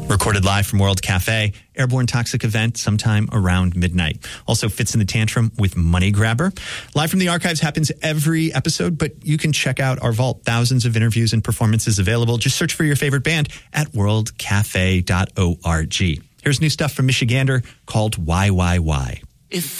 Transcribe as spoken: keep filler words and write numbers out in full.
Recorded live from World Cafe, Airborne Toxic event sometime around midnight. Also Fits in the Tantrum with Money Grabber. Live from the archives happens every episode, but you can check out our vault. Thousands of interviews and performances available. Just search for your favorite band at world cafe dot org. Here's new stuff from Michigander called Why, Why, Why. If